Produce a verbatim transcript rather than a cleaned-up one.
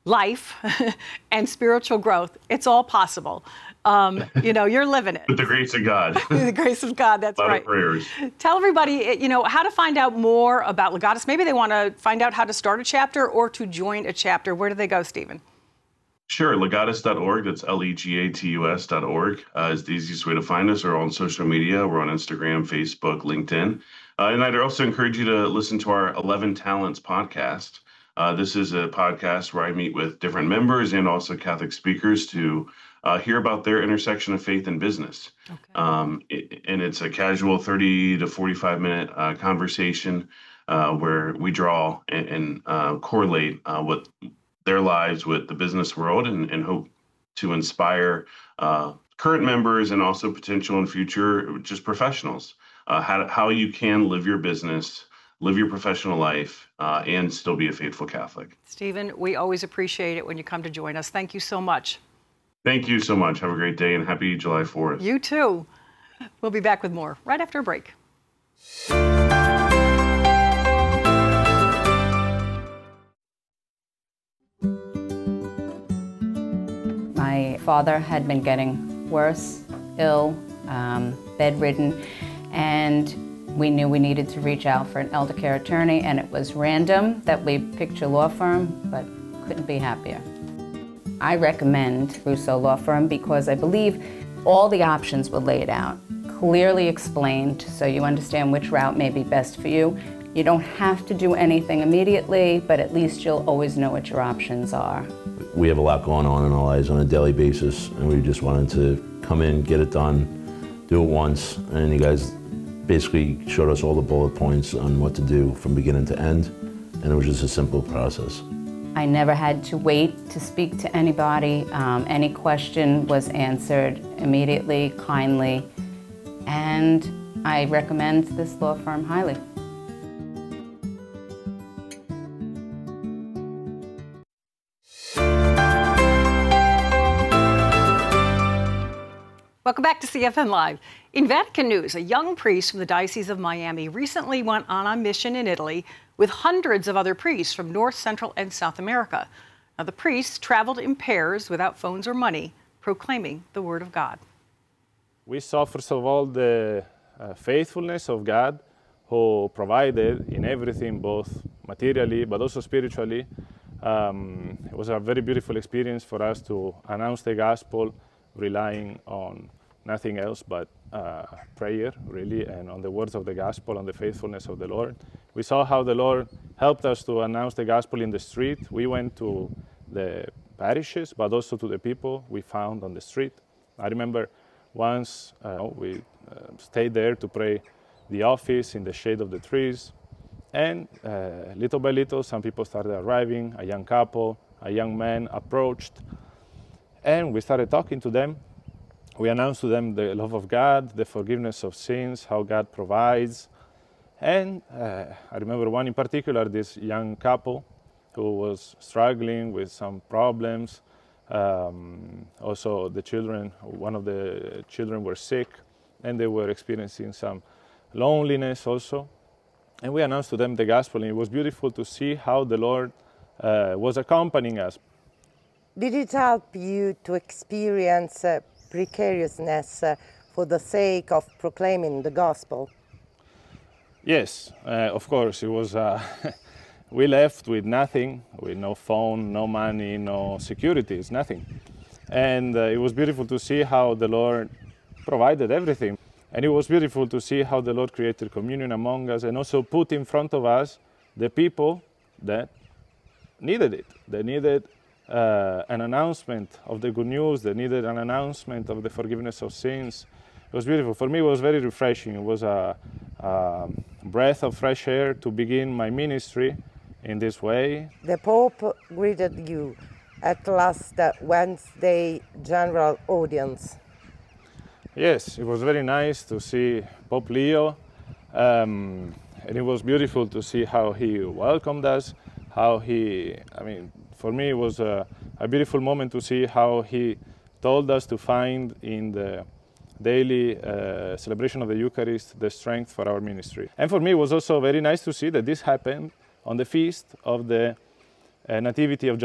life and spiritual growth. It's all possible. Um, you know, you're living it. With the grace of God. The grace of God, that's a lot right. Of prayers. Tell everybody, you know, how to find out more about Legatus. Maybe they want to find out how to start a chapter or to join a chapter. Where do they go, Stephen? Sure, legatus dot org, that's L E G A T U S dot org, uh, is the easiest way to find us, or on social media. We're on Instagram, Facebook, LinkedIn. Uh, and I'd also encourage you to listen to our eleven Talents podcast. Uh, this is a podcast where I meet with different members and also Catholic speakers to uh, hear about their intersection of faith and business. Okay. Um, it, and it's a casual thirty to forty-five minute uh, conversation uh, where we draw and, and uh, correlate uh, what their lives with the business world, and, and hope to inspire uh, current members and also potential and future just professionals, uh, how, how you can live your business, live your professional life, uh, and still be a faithful Catholic. Stephen, we always appreciate it when you come to join us. Thank you so much. Thank you so much. Have a great day and happy July fourth. You too. We'll be back with more right after a break. My father had been getting worse, ill, um, bedridden, and we knew we needed to reach out for an elder care attorney, and it was random that we picked your law firm, but couldn't be happier. I recommend Russo Law Firm because I believe all the options were laid out, clearly explained, so you understand which route may be best for you. You don't have to do anything immediately, but at least you'll always know what your options are. We have a lot going on in our lives on a daily basis, and we just wanted to come in, get it done, do it once, and you guys basically showed us all the bullet points on what to do from beginning to end, and it was just a simple process. I never had to wait to speak to anybody. Um, any question was answered immediately, kindly, and I recommend this law firm highly. Welcome back to C F N Live. In Vatican news, a young priest from the Diocese of Miami recently went on a mission in Italy with hundreds of other priests from North, Central, and South America. Now, the priests traveled in pairs without phones or money, proclaiming the Word of God. We saw, first of all, the uh, faithfulness of God, who provided in everything, both materially but also spiritually. Um, it was a very beautiful experience for us to announce the gospel, relying on nothing else but uh, prayer, really, and on the words of the gospel, on the faithfulness of the Lord. We saw how the Lord helped us to announce the gospel in the street. We went to the parishes, but also to the people we found on the street. I remember once uh, we uh, stayed there to pray the office in the shade of the trees, and uh, little by little, some people started arriving, a young couple, a young man approached, and we started talking to them. We announced to them the love of God, the forgiveness of sins, how God provides. And uh, I remember one in particular, this young couple who was struggling with some problems. Um, also the children, one of the children were sick, and they were experiencing some loneliness also. And we announced to them the gospel, and it was beautiful to see how the Lord uh, was accompanying us. Did it help you to experience uh, precariousness uh, for the sake of proclaiming the gospel? Yes, uh, of course. It was. Uh, we left with nothing, with no phone, no money, no securities, nothing. And uh, it was beautiful to see how the Lord provided everything. And it was beautiful to see how the Lord created communion among us and also put in front of us the people that needed it. They needed Uh, an announcement of the good news, they needed an announcement of the forgiveness of sins. It was beautiful. For me, it was very refreshing. It was a, a breath of fresh air to begin my ministry in this way. The Pope greeted you at last uh, Wednesday general audience. Yes, it was very nice to see Pope Leo, um, and it was beautiful to see how he welcomed us, how he, I mean, for me, it was a, a beautiful moment to see how he told us to find in the daily uh, celebration of the Eucharist the strength for our ministry. And for me, it was also very nice to see that this happened on the feast of the uh, Nativity of John.